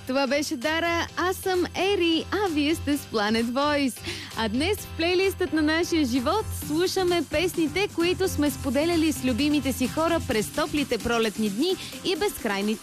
Това беше Дара, аз съм Ери, а вие сте с Planet Voice. А днес в плейлистът на нашия живот слушаме песните, които сме споделяли с любимите си хора през топлите пролетни дни и безкрайните